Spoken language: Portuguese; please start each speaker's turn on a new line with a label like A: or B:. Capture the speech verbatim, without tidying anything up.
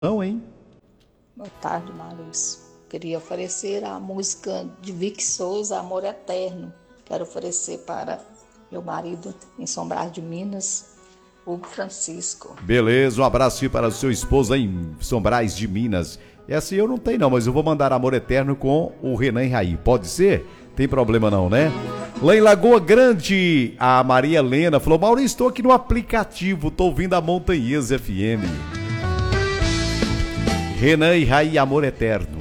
A: Não, hein?
B: Boa tarde, Maurício. Queria oferecer a música de Vic Souza, Amor Eterno. Quero oferecer para meu marido em São Brás de Minas, Hugo Francisco.
A: Beleza, um abraço para o seu esposo em São Brás de Minas. Essa eu não tenho não, mas eu vou mandar Amor Eterno com o Renan e Raí. Pode ser? Tem problema não, né? Lá em Lagoa Grande, a Maria Helena falou: Maurício, estou aqui no aplicativo, estou ouvindo a Montanhesa F M. Renan e Raí, Amor Eterno.